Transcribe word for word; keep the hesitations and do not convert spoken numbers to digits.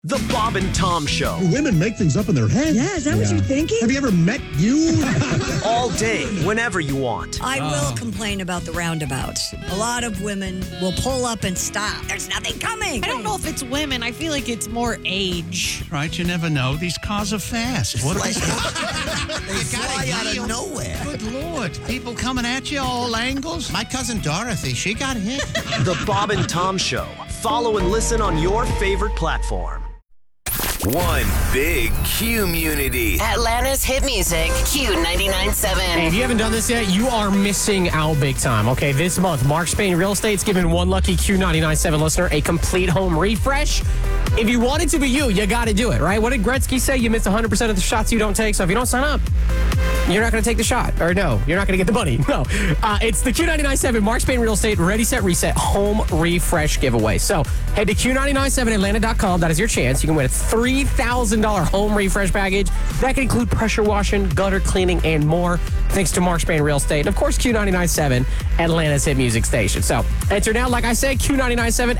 The Bob and Tom Show. Women make things up in their heads. Yeah, is that what you're thinking? Have you ever met you? All day, whenever you want. I will complain about the roundabouts. A lot of women will pull up and stop. There's nothing coming. I don't know if it's women. I feel like it's more age. Right, you never know. These cars are fast. What Like, are they fly out of nowhere. Good Lord. People coming at you all angles. My cousin Dorothy, she got hit. The Bob and Tom Show. Follow and listen on your favorite platform. One big community. Atlanta's hit music, Q ninety-nine point seven. Hey, if you haven't done this yet, you are missing out big time. Okay, this month, Mark Spain Real Estate's giving one lucky Q ninety-nine point seven listener a complete home refresh. If you want it to be you, you got to do it, right? What did Gretzky say? You miss one hundred percent of the shots you don't take. So if you don't sign up, you're not going to take the shot. Or no, you're not going to get the money. No. Uh, it's the Q ninety-nine point seven Mark Spain Real Estate Ready, Set, Reset home refresh giveaway. So head to Q ninety-nine point seven Atlanta dot com. That is your chance. You can win a three thousand dollars home refresh package. That can include pressure washing, gutter cleaning, and more. Thanks to Mark Spain Real Estate. And of course, Q ninety-nine point seven, Atlanta's hit music station. So enter now, like I said, Q ninety-nine point seven